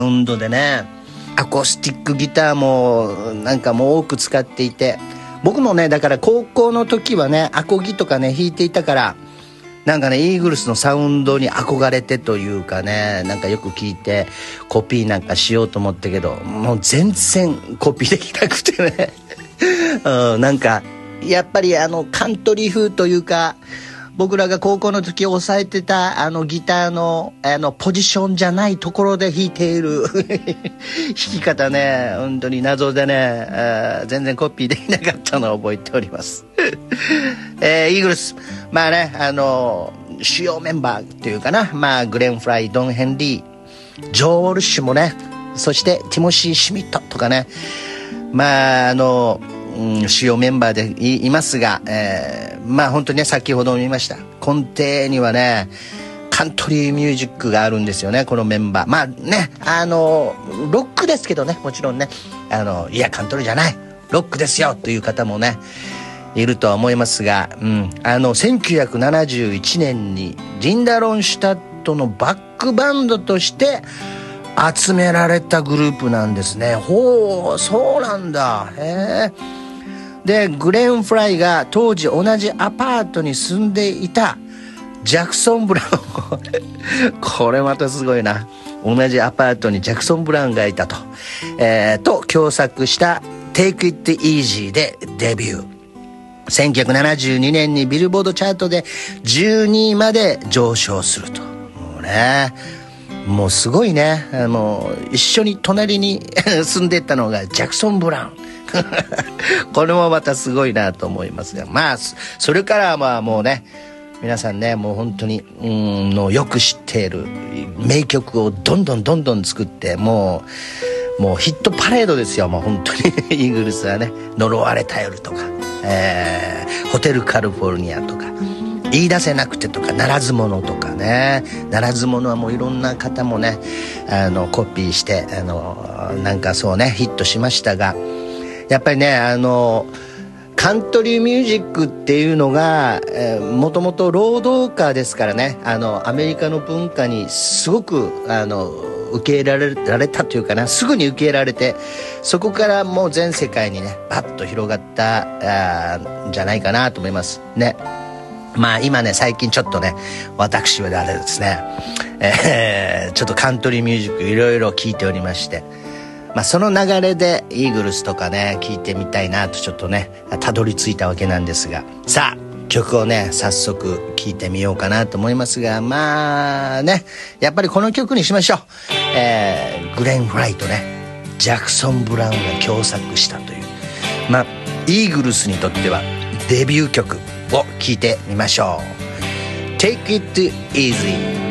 ウンドでね、アコースティックギターもなんかもう多く使っていて、僕もねだから高校の時はねアコギとかね弾いていたから、なんかねイーグルスのサウンドに憧れてというかね、なんかよく聞いてコピーなんかしようと思ったけど、もう全然コピーできなくてねなんかやっぱりカントリー風というか、僕らが高校の時押さえてたギターのポジションじゃないところで弾いている弾き方ね、本当に謎でね、全然コピーできなかったのを覚えておりますイーグルス、まあね主要メンバーっていうかな、まあグレン・フライ、ドン・ヘンリー、ジョー・ウォルシュもね、そしてティモシー・シュミットとかね、まあ主要メンバーで いますが、まあ本当にね先ほども言いました、根底にはねカントリーミュージックがあるんですよね、このメンバー。まあねロックですけどね、もちろんねいやカントリーじゃないロックですよという方もねいるとは思いますが、1971年にリンダ・ロンシュタットのバックバンドとして集められたグループなんですね。ほう、そうなんだ。へえ。でグレン・フライが当時同じアパートに住んでいたジャクソン・ブラウンこれまたすごいな、同じアパートにジャクソン・ブラウンがいたと、と共作した「Take It Easy」でデビュー。1972年にビルボードチャートで12位まで上昇すると。もうね、もうすごいね。一緒に隣に住んでたのがジャクソン・ブラウンこれもまたすごいなと思いますが、まあそれからはまあもうね、皆さんねもう本当にのよく知っている名曲をどんどん作って、もうヒットパレードですよ、もう本当にイーグルスはね、呪われた夜とか、ホテルカリフォルニアとか、言い出せなくてとか、ならず者とかね。ならず者はもういろんな方もねコピーしてなんかそうねヒットしましたが、やっぱりねカントリーミュージックっていうのがもともと労働歌ですからね、アメリカの文化にすごく受け入れられたというかな、すぐに受け入れられて、そこからもう全世界にねバッと広がったんじゃないかなと思いますね。まあ今ね最近ちょっとね私はあれですね、ちょっとカントリーミュージックいろいろ聞いておりまして、まあその流れでイーグルスとかね聞いてみたいなとちょっとねたどり着いたわけなんですが、さあ曲をね早速聴いてみようかなと思いますが、まあねやっぱりこの曲にしましょう。グレン・フライとねジャクソン・ブラウンが共作したという、まあイーグルスにとってはデビュー曲を聴いてみましょう。 Take It Easy。